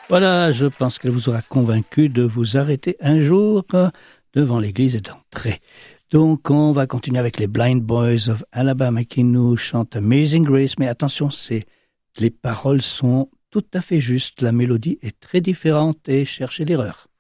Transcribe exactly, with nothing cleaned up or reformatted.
Voilà, je pense qu'elle vous aura convaincu de vous arrêter un jour devant l'église et d'entrer. Donc, on va continuer avec les Blind Boys of Alabama qui nous chantent Amazing Grace. Mais attention, c'est, les paroles sont tout à fait justes. La mélodie est très différente et cherchez l'erreur.